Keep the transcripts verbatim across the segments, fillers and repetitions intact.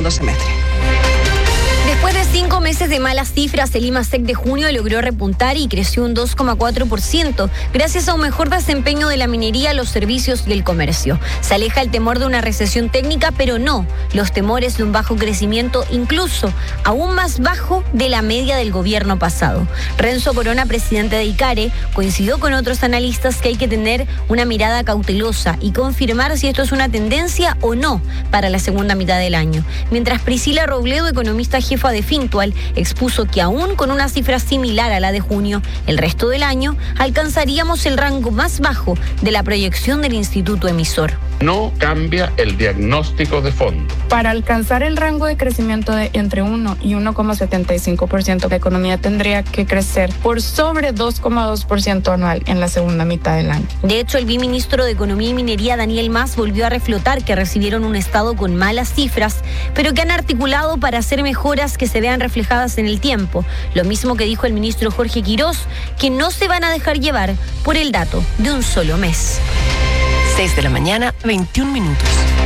segundo semestre. Después de cinco meses de malas cifras, el IMASEC de junio logró repuntar y creció un dos coma cuatro por ciento, gracias a un mejor desempeño de la minería, los servicios y el comercio. Se aleja el temor de una recesión técnica, pero no los temores de un bajo crecimiento, incluso aún más bajo de la media del gobierno pasado. Renzo Corona, presidente de ICARE, coincidió con otros analistas que hay que tener una mirada cautelosa y confirmar si esto es una tendencia o no para la segunda mitad del año. Mientras Priscila Robledo, economista jefa de Fintual, expuso que aún con una cifra similar a la de junio, el resto del año alcanzaríamos el rango más bajo de la proyección del instituto emisor. No cambia el diagnóstico de fondo. Para alcanzar el rango de crecimiento de entre uno y uno coma setenta y cinco por ciento, la economía tendría que crecer por sobre dos coma dos por ciento anual en la segunda mitad del año. De hecho, el viceministro de Economía y Minería, Daniel Mas, volvió a reflotar que recibieron un estado con malas cifras, pero que han articulado para hacer mejoras que se vean reflejadas en el tiempo. Lo mismo que dijo el ministro Jorge Quirós, que no se van a dejar llevar por el dato de un solo mes. seis de la mañana, veintiún minutos.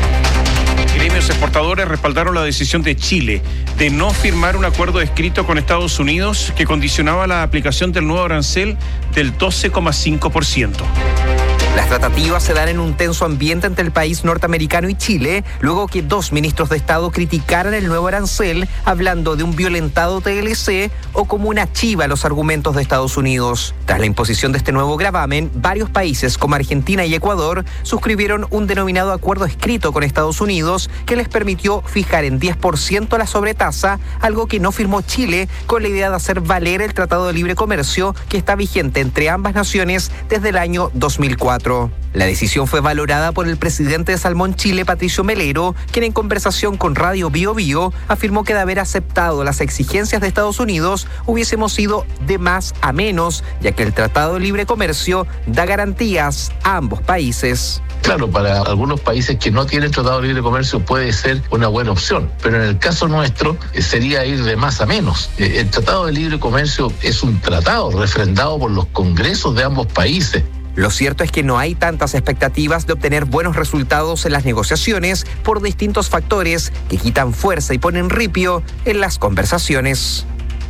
Gremios exportadores respaldaron la decisión de Chile de no firmar un acuerdo escrito con Estados Unidos que condicionaba la aplicación del nuevo arancel del doce coma cinco por ciento. Las tratativas se dan en un tenso ambiente entre el país norteamericano y Chile, luego que dos ministros de Estado criticaran el nuevo arancel, hablando de un violentado T L C o como una chiva a los argumentos de Estados Unidos. Tras la imposición de este nuevo gravamen, varios países como Argentina y Ecuador suscribieron un denominado acuerdo escrito con Estados Unidos que les permitió fijar en diez por ciento la sobretasa, algo que no firmó Chile, con la idea de hacer valer el Tratado de Libre Comercio que está vigente entre ambas naciones desde el año dos mil cuatro. La decisión fue valorada por el presidente de Salmón Chile, Patricio Melero, quien en conversación con Radio Bio Bio afirmó que de haber aceptado las exigencias de Estados Unidos hubiésemos ido de más a menos, ya que el Tratado de Libre Comercio da garantías a ambos países. Claro, para algunos países que no tienen tratado de libre comercio puede ser una buena opción, pero en el caso nuestro eh, sería ir de más a menos. Eh, el Tratado de Libre Comercio es un tratado refrendado por los congresos de ambos países. Lo cierto es que no hay tantas expectativas de obtener buenos resultados en las negociaciones por distintos factores que quitan fuerza y ponen ripio en las conversaciones.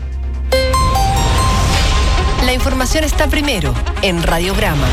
La información está primero en Radiograma.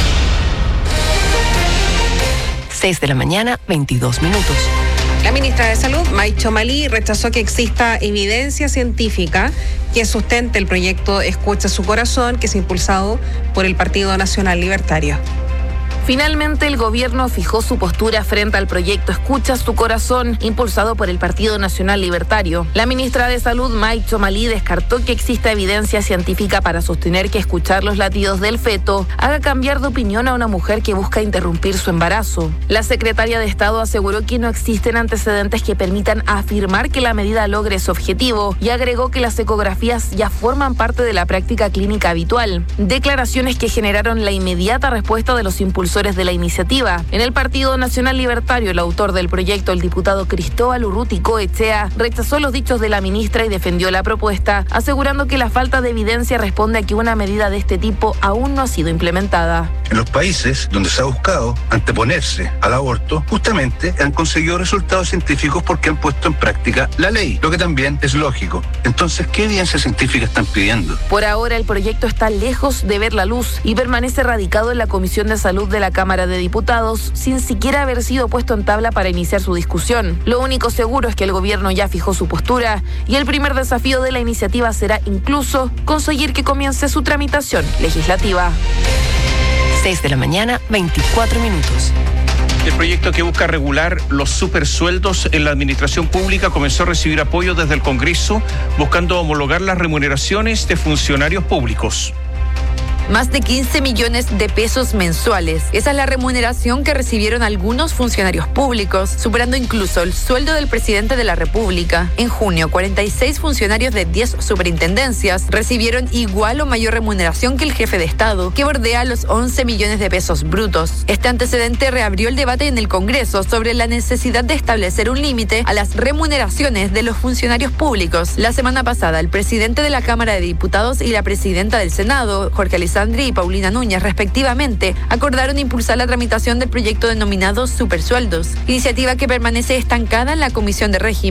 seis de la mañana, veintidós minutos. La ministra de Salud, May Chomali, rechazó que exista evidencia científica que sustente el proyecto Escucha su Corazón, que es impulsado por el Partido Nacional Libertario. Finalmente, el gobierno fijó su postura frente al proyecto Escucha su Corazón, impulsado por el Partido Nacional Libertario. La ministra de Salud, May Chomali, descartó que exista evidencia científica para sostener que escuchar los latidos del feto haga cambiar de opinión a una mujer que busca interrumpir su embarazo. La secretaria de Estado aseguró que no existen antecedentes que permitan afirmar que la medida logre su objetivo y agregó que las ecografías ya forman parte de la práctica clínica habitual. Declaraciones que generaron la inmediata respuesta de los impulsores de la iniciativa. En el Partido Nacional Libertario, el autor del proyecto, el diputado Cristóbal Urruti Coechea, rechazó los dichos de la ministra y defendió la propuesta, asegurando que la falta de evidencia responde a que una medida de este tipo aún no ha sido implementada. En los países donde se ha buscado anteponerse al aborto, justamente han conseguido resultados científicos porque han puesto en práctica la ley, lo que también es lógico. Entonces, ¿qué evidencia científica están pidiendo? Por ahora, el proyecto está lejos de ver la luz y permanece radicado en la Comisión de Salud de la Cámara de Diputados sin siquiera haber sido puesto en tabla para iniciar su discusión. Lo único seguro es que el gobierno ya fijó su postura y el primer desafío de la iniciativa será incluso conseguir que comience su tramitación legislativa. seis de la mañana, veinticuatro minutos. El proyecto que busca regular los supersueldos en la administración pública comenzó a recibir apoyo desde el Congreso, buscando homologar las remuneraciones de funcionarios públicos. Más de quince millones de pesos mensuales. Esa es la remuneración que recibieron algunos funcionarios públicos, superando incluso el sueldo del presidente de la República. En junio, cuarenta y seis funcionarios de diez superintendencias recibieron igual o mayor remuneración que el jefe de Estado, que bordea los once millones de pesos brutos. Este antecedente reabrió el debate en el Congreso sobre la necesidad de establecer un límite a las remuneraciones de los funcionarios públicos. La semana pasada, el presidente de la Cámara de Diputados y la presidenta del Senado, Jorge Alessandri y Paulina Núñez, respectivamente, acordaron impulsar la tramitación del proyecto denominado Supersueldos, iniciativa que permanece estancada en la Comisión de Régimen.